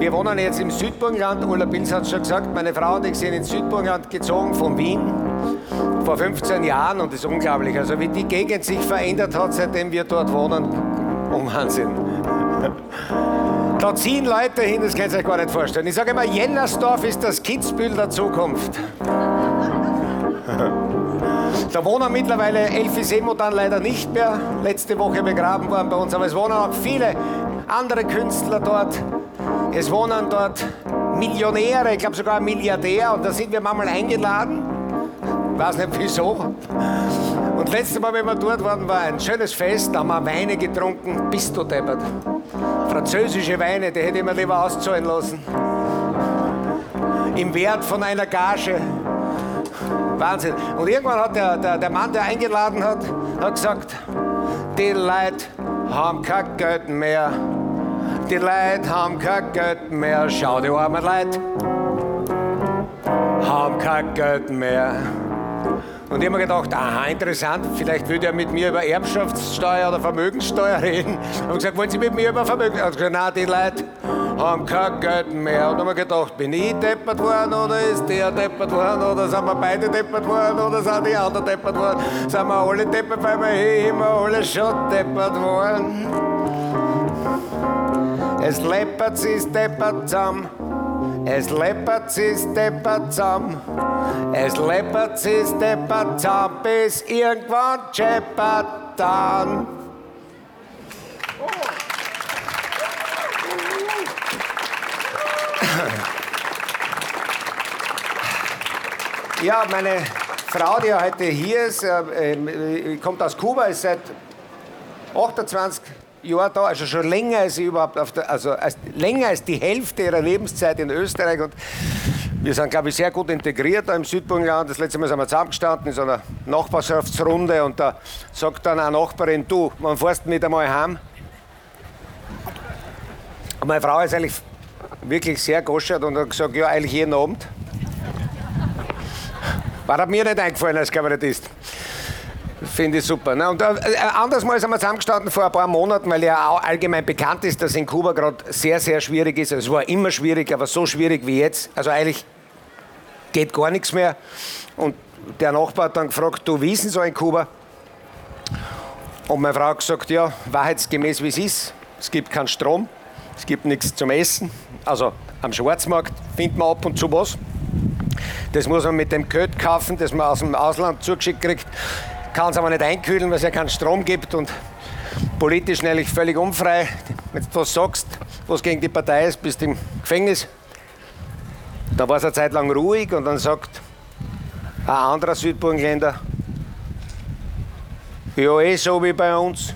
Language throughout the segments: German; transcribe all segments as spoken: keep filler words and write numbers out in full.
wir wohnen jetzt im Südburgenland. Ulla Pils hat es schon gesagt, meine Frau und ich sind ins Südburgenland gezogen von Wien vor fünfzehn Jahren und das ist unglaublich. Also wie die Gegend sich verändert hat, seitdem wir dort wohnen, um Wahnsinn. Da ziehen Leute hin, das könnt ihr euch gar nicht vorstellen. Ich sage immer, Jennersdorf ist das Kitzbühel der Zukunft. Da wohnen mittlerweile Elfi Seemutan leider nicht mehr, letzte Woche begraben worden bei uns, aber es wohnen auch viele andere Künstler dort. Es wohnen dort Millionäre, ich glaube sogar ein Milliardär, und da sind wir manchmal eingeladen. Ich weiß nicht wieso. Und letztes Mal, wenn wir dort waren, war ein schönes Fest, da haben wir Weine getrunken, bist du deppert. Französische Weine, die hätte ich mir lieber auszahlen lassen. Im Wert von einer Gage. Wahnsinn. Und irgendwann hat der, der, der Mann, der eingeladen hat, hat gesagt, die Leute haben kein Geld mehr. Die Leute haben kein Geld mehr. Schau, die armen Leute haben kein Geld mehr. Und ich habe mir gedacht, aha, interessant, vielleicht würde er mit mir über Erbschaftssteuer oder Vermögenssteuer reden. Und gesagt, wollen Sie mit mir über Vermögen? Er hat gesagt, nein, die Leute haben kein Geld mehr. Und dann habe ich gedacht, bin ich deppert worden oder ist der deppert worden oder sind wir beide deppert worden oder sind die anderen deppert worden? Sind wir alle deppert, weil wir eh immer alle schon deppert worden? Es läppert sich deppert zusammen. Es läppert sich deppert zusammen. Es läppert sich deppert zusammen, bis irgendwann scheppert dann. Ja, meine Frau, die heute hier ist, äh, kommt aus Kuba, ist seit achtundzwanzig Jahren da, also schon länger als sie überhaupt auf der, also als, länger als die Hälfte ihrer Lebenszeit in Österreich. Und wir sind, glaube ich, sehr gut integriert da im Südburgenland. Das letzte Mal sind wir zusammengestanden in so einer Nachbarschaftsrunde und da sagt dann eine Nachbarin, du, wann fährst du mit einmal heim? Und meine Frau ist eigentlich wirklich sehr goschert und hat gesagt, ja, eigentlich jeden Abend. War mir nicht eingefallen als Kabarettist. Finde ich super. Ne? Und äh, anders mal sind wir zusammengestanden vor ein paar Monaten, weil ja auch allgemein bekannt ist, dass in Kuba gerade sehr, sehr schwierig ist. Also es war immer schwierig, aber so schwierig wie jetzt. Also eigentlich geht gar nichts mehr. Und der Nachbar hat dann gefragt, du, wie ist denn so in Kuba? Und meine Frau hat gesagt, ja, wahrheitsgemäß wie es ist. Es gibt keinen Strom, es gibt nichts zum Essen. Also am Schwarzmarkt findet man ab und zu was. Das muss man mit dem Geld kaufen, das man aus dem Ausland zugeschickt kriegt. Kann es aber nicht einkühlen, weil es ja keinen Strom gibt und politisch nämlich völlig unfrei. Wenn du was sagst, was gegen die Partei ist, bist du im Gefängnis. Da war es eine Zeit lang ruhig und dann sagt ein anderer Südburgenländer, ja, eh so wie bei uns.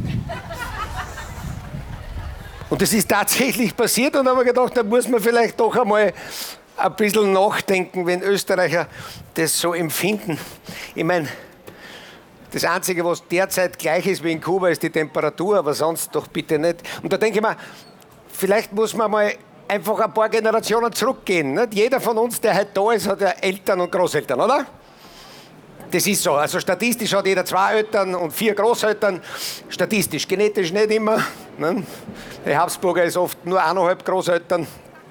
Und das ist tatsächlich passiert und da haben wir gedacht, da muss man vielleicht doch einmal ein bisschen nachdenken, wenn Österreicher das so empfinden. Ich meine, das Einzige, was derzeit gleich ist wie in Kuba, ist die Temperatur, aber sonst doch bitte nicht. Und da denke ich mir, vielleicht muss man mal einfach ein paar Generationen zurückgehen. Nicht? Jeder von uns, der heute da ist, hat ja Eltern und Großeltern, oder? Das ist so. Also statistisch hat jeder zwei Eltern und vier Großeltern. Statistisch, genetisch nicht immer. Ne? Der Habsburger ist oft nur eineinhalb Großeltern.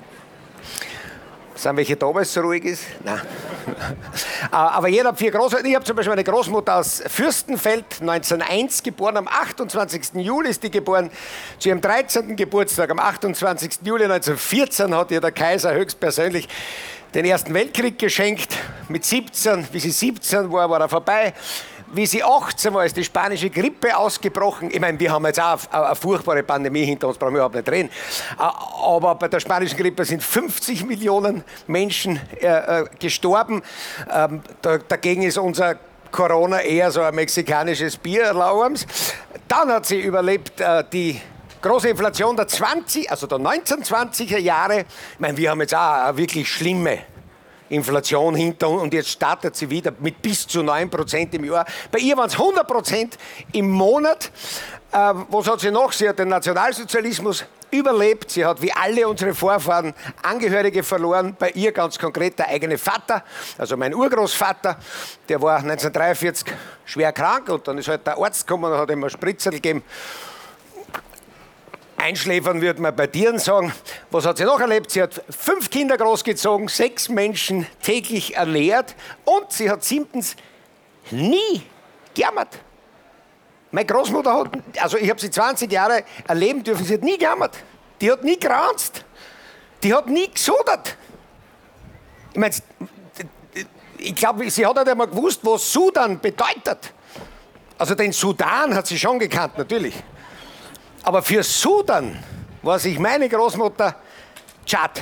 Sind welche da, weil es so ruhig ist? Nein. Aber jeder hat vier Großeltern. Ich habe zum Beispiel eine Großmutter aus Fürstenfeld, neunzehnhunderteins geboren. Am achtundzwanzigsten Juli ist die geboren. Zu ihrem dreizehnten Geburtstag, am achtundzwanzigsten Juli neunzehnhundertvierzehn, hat ihr der Kaiser höchstpersönlich den Ersten Weltkrieg geschenkt. Mit siebzehn, wie sie siebzehn war, war er vorbei. Wie sie achtzehn war, ist die spanische Grippe ausgebrochen. Ich meine, wir haben jetzt auch eine furchtbare Pandemie hinter uns, brauchen wir überhaupt nicht reden. Aber bei der spanischen Grippe sind fünfzig Millionen Menschen äh, gestorben. Ähm, da, dagegen ist unser Corona eher so ein mexikanisches Bier, Lauerms. Dann hat sie überlebt äh, die große Inflation der zwanzig, also der neunzehnhundertzwanziger Jahre. Ich meine, wir haben jetzt auch eine wirklich schlimme Inflation hinter uns und jetzt startet sie wieder mit bis zu neun Prozent im Jahr. Bei ihr waren es hundert Prozent im Monat. Äh, was hat sie noch? Sie hat den Nationalsozialismus überlebt. Sie hat wie alle unsere Vorfahren Angehörige verloren. Bei ihr ganz konkret der eigene Vater, also mein Urgroßvater, der war neunzehnhundertdreiundvierzig schwer krank und dann ist halt der Arzt gekommen und hat ihm eine Spritzel gegeben. einschläfern würde man bei Tieren sagen. Was hat sie noch erlebt? Sie hat fünf Kinder großgezogen, sechs Menschen täglich ernährt und sie hat siebtens nie gejammert. Meine Großmutter hat, also ich habe sie zwanzig Jahre erleben dürfen, sie hat nie gejammert. Die hat nie geranzt. Die hat nie gesudert. Ich meine, ich glaube, sie hat nicht einmal gewusst, was Sudan bedeutet. Also den Sudan hat sie schon gekannt, natürlich. Aber für Sudan war sich meine Großmutter Tschad.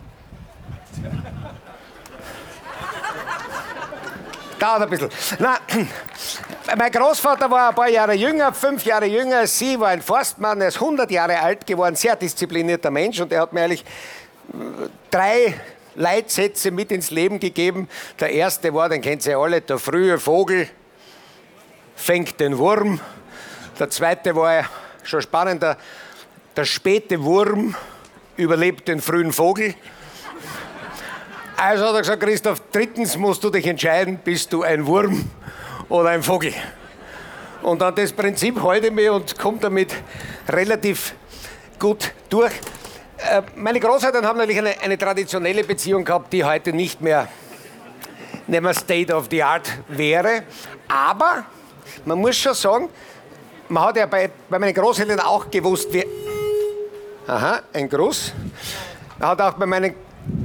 Dauert ein bisschen. Na, mein Großvater war ein paar Jahre jünger, fünf Jahre jünger. Sie war ein Forstmann, er ist hundert Jahre alt geworden, sehr disziplinierter Mensch. Und er hat mir eigentlich drei Leitsätze mit ins Leben gegeben. Der erste war, den kennt ihr alle, der frühe Vogel fängt den Wurm. Der zweite war schon spannender, der späte Wurm überlebt den frühen Vogel. Also hat er gesagt, Christoph, drittens musst du dich entscheiden, bist du ein Wurm oder ein Vogel. Und an das Prinzip halte ich mich und komme damit relativ gut durch. Äh, meine Großeltern haben natürlich eine, eine traditionelle Beziehung gehabt, die heute nicht mehr, nicht mehr State of the Art wäre. Aber man muss schon sagen, man hat ja bei, bei meinen Großeltern auch gewusst, wie... Aha, ein Gruß. Man hat auch bei meinen...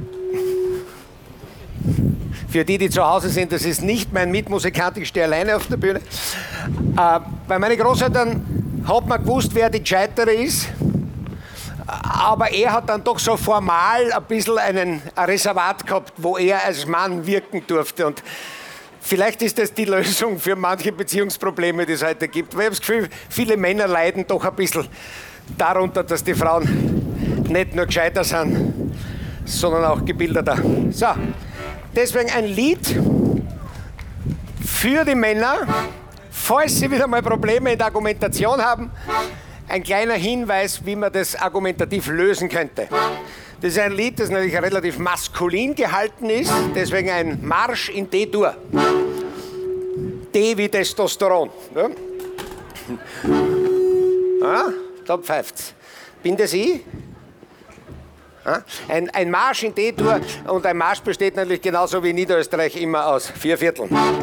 Für die, die zu Hause sind, das ist nicht mein Mitmusikant, ich stehe alleine auf der Bühne. Äh, bei meinen Großeltern hat man gewusst, wer die Gescheitere ist. Aber er hat dann doch so formal ein bisschen einen, ein Reservat gehabt, wo er als Mann wirken durfte. Und vielleicht ist das die Lösung für manche Beziehungsprobleme, die es heute gibt. Weil ich habe das Gefühl, viele Männer leiden doch ein bisschen darunter, dass die Frauen nicht nur gescheiter sind, sondern auch gebildeter. So. Deswegen ein Lied für die Männer, falls sie wieder mal Probleme in der Argumentation haben. Ein kleiner Hinweis, wie man das argumentativ lösen könnte. Das ist ein Lied, das natürlich relativ maskulin gehalten ist, deswegen ein Marsch in D-Dur. D wie Testosteron. Ja? Ah, da pfeift's. Bin das ich? Ein, ein Marsch in D-Dur und ein Marsch besteht natürlich genauso wie in Niederösterreich immer aus vier Vierteln.